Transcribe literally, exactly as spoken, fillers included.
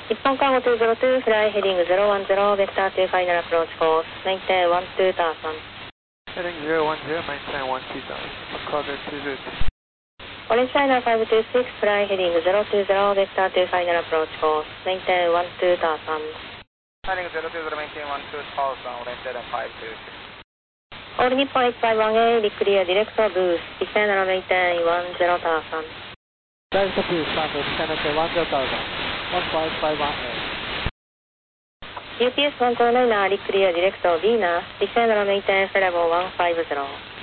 日本カーゴにひゃくに、フライヘディングゼロいちゼロ、ベクターにファイナルアプローチコース、ナインテンワンツーターさん。 Heading zero one zero, maintain one two thousand. Cover two zero two. Orange China five two six, fly heading zero two zero, vector to final approach course, maintain one two thousand. Heading zero two zero, maintain one two thousand, Orange China five two six. All Nippon eight five one A, declare direct boost, descend and maintain one zero thousand. Direct boost, standard, descend one zero thousand, one five five one A. U P S one four nine, declare direct Venus, descend and maintain level one five zero.